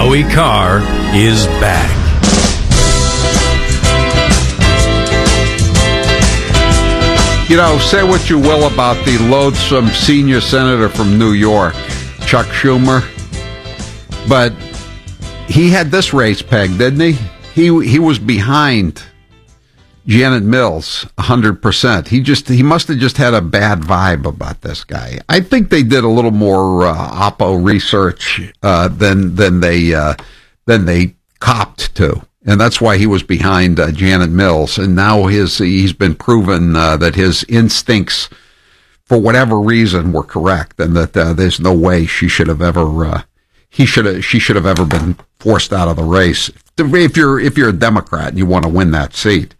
Howie Carr is back. You know, say what you will about the loathsome senior senator from New York, Chuck Schumer, but he had this race pegged, didn't he? He was behind Janet Mills 100%. He must have just had a bad vibe about this guy. I think they did a little more Oppo research than they copped to. And that's why he was behind Janet Mills. And now he's been proven that his instincts, for whatever reason, were correct, and that there's no way she should have ever she should have ever been forced out of the race. If you're a Democrat and you want to win that seat.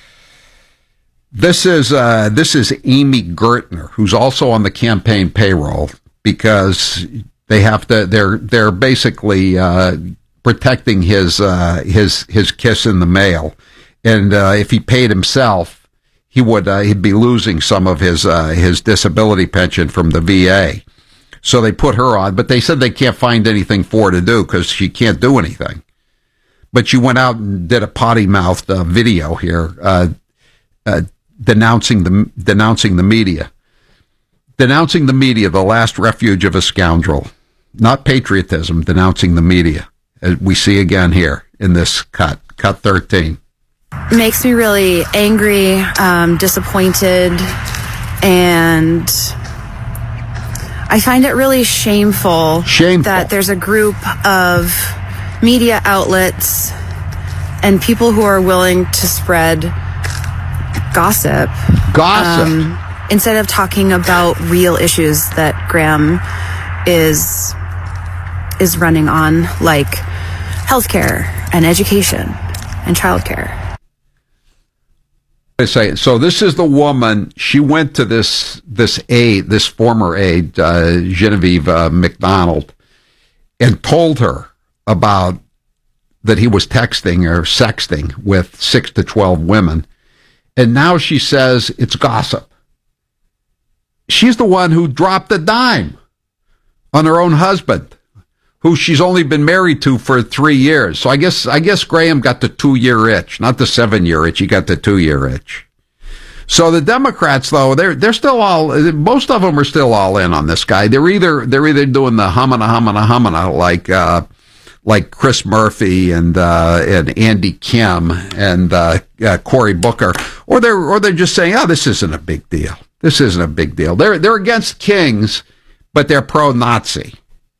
This is Amy Gertner, who's also on the campaign payroll, because they have to. They're basically protecting his kiss in the mail, and if he paid himself, he'd be losing some of his disability pension from the VA. So they put her on, but they said they can't find anything for her to do because she can't do anything. But she went out and did a potty-mouthed video here, denouncing the media, the last refuge of a scoundrel. Not patriotism, denouncing the media. As we see again here in this cut 13. Makes me really angry, disappointed, and I find it really shameful that there's a group of media outlets and people who are willing to spread gossip. Instead of talking about real issues that Graham is running on, like healthcare and education and childcare. So this is the woman. She went to this former aide, Genevieve McDonald, and told her about that he was texting or sexting with 6 to 12 women, and now she says it's gossip. She's the one who dropped a dime on her own husband, who she's only been married to for 3 years. So I guess Graham got the 2-year itch, not the 7-year itch. He got the 2-year itch. So the Democrats, though, they're still most of them are still all in on this guy. They're either doing the humana like Chris Murphy and Andy Kim and Cory Booker, or they're just saying, oh, this isn't a big deal. This isn't a big deal. They're against kings, but they're pro-Nazi.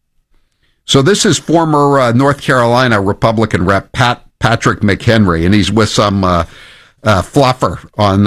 So this is former North Carolina Republican Rep Patrick McHenry, and he's with some fluffer on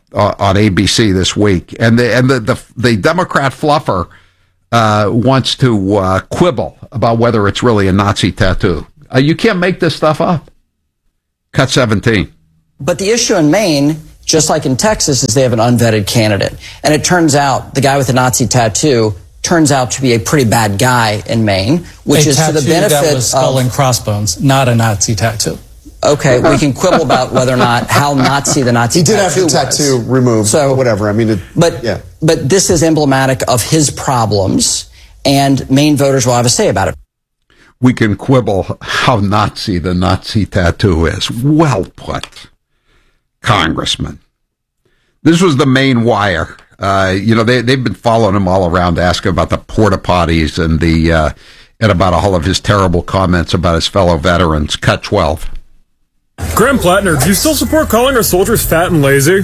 ABC this week. And the Democrat fluffer wants to quibble about whether it's really a Nazi tattoo. You can't make this stuff up. Cut 17. But the issue in Maine, just like in Texas, is they have an unvetted candidate. And it turns out the guy with the Nazi tattoo turns out to be a pretty bad guy in Maine, which is to the benefit that was skull and crossbones, not a Nazi tattoo. Okay, we can quibble about whether or not how Nazi the Nazi tattoo was. He did have the tattoo removed, so whatever. I mean, but this is emblematic of his problems, and Maine voters will have a say about it. We can quibble how Nazi the Nazi tattoo is. Well put, Congressman. This was the Maine Wire. They've been following him all around, asking about the porta potties and about all of his terrible comments about his fellow veterans. Cut 12. Graham Plattner, do you still support calling our soldiers fat and lazy?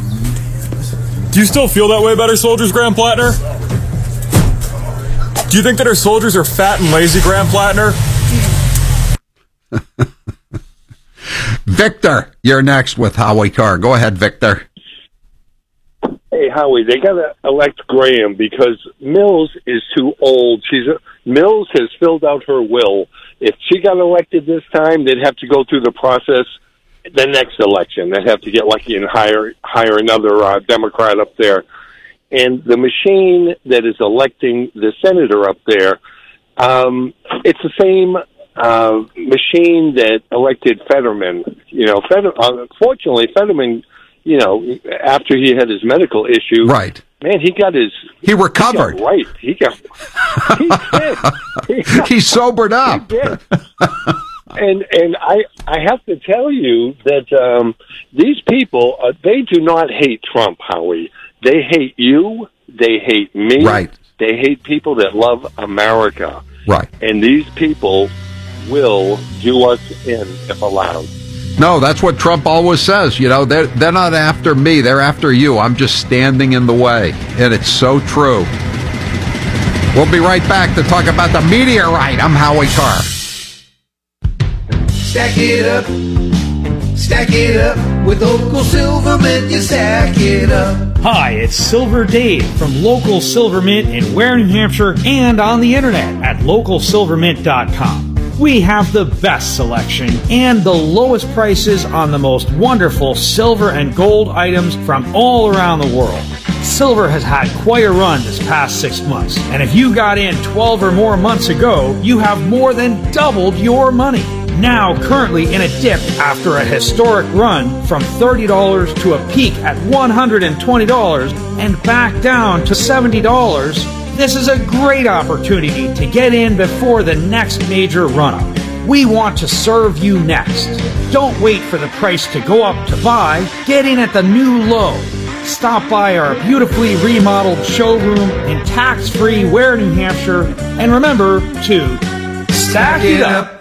Do you still feel that way about our soldiers, Graham Plattner? Do you think that our soldiers are fat and lazy, Graham Plattner? Victor, you're next with Howie Carr. Go ahead, Victor. Hey, Howie, they got to elect Graham because Mills is too old. Mills has filled out her will. If she got elected this time, they'd have to go through the process the next election. They'd have to get lucky and hire another Democrat up there. And the machine that is electing the senator up there, it's the same machine that elected Fetterman. Unfortunately, Fetterman after he had his medical issue, right? Man, he recovered. He sobered up. He did. And I have to tell you that these people, they do not hate Trump, Howie. They hate you. They hate me. Right. They hate people that love America. Right. And these people will do us in if allowed. No, that's what Trump always says. They're not after me. They're after you. I'm just standing in the way. And it's so true. We'll be right back to talk about the meteorite. I'm Howie Carr. Stack it up. Stack it up. With Local Silvermint, you stack it up. Hi, it's Silver Dave from Local Silvermint in Ware, New Hampshire, and on the internet at localsilvermint.com. We have the best selection and the lowest prices on the most wonderful silver and gold items from all around the world. Silver has had quite a run this past 6 months, and if you got in 12 or more months ago, you have more than doubled your money. Now currently in a dip after a historic run from $30 to a peak at $120 and back down to $70, this is a great opportunity to get in before the next major run-up. We want to serve you next. Don't wait for the price to go up to buy. Get in at the new low. Stop by our beautifully remodeled showroom in tax-free Ware, New Hampshire, and remember to stack it up.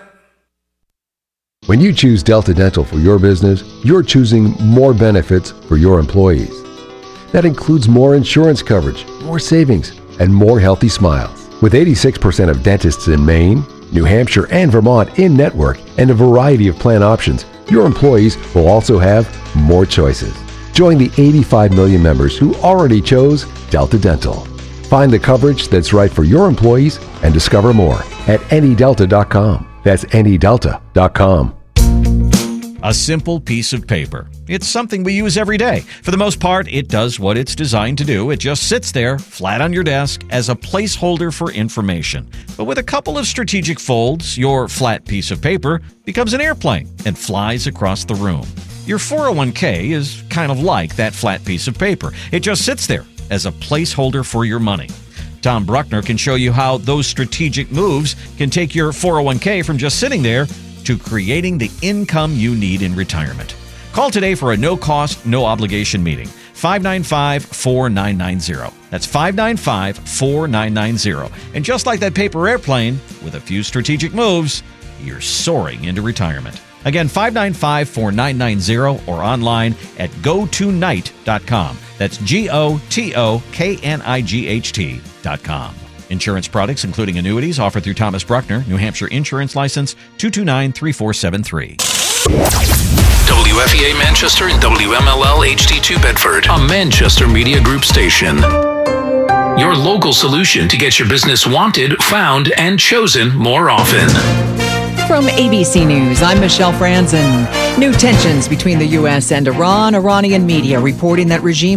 When you choose Delta Dental for your business, you're choosing more benefits for your employees. That includes more insurance coverage, more savings, and more healthy smiles. With 86% of dentists in Maine, New Hampshire, and Vermont in network and a variety of plan options, your employees will also have more choices. Join the 85 million members who already chose Delta Dental. Find the coverage that's right for your employees and discover more at anydelta.com. That's anydelta.com. A simple piece of paper. It's something we use every day. For the most part, it does what it's designed to do. It just sits there, flat on your desk, as a placeholder for information. But with a couple of strategic folds, your flat piece of paper becomes an airplane and flies across the room. Your 401k is kind of like that flat piece of paper. It just sits there as a placeholder for your money. Tom Bruckner can show you how those strategic moves can take your 401k from just sitting there to creating the income you need in retirement. Call today for a no-cost, no-obligation meeting. 595-4990. That's 595-4990. And just like that paper airplane, with a few strategic moves, you're soaring into retirement. Again, 595-4990 or online at gotonight.com. That's GOTOKNIGHT.com. Insurance products, including annuities, offered through Thomas Bruckner, New Hampshire Insurance License 2293473. WFEA Manchester and WMLL HD2 Bedford, a Manchester Media Group station. Your local solution to get your business wanted, found, and chosen more often. From ABC News, I'm Michelle Franzen. New tensions between the U.S. and Iran. Iranian media reporting that regime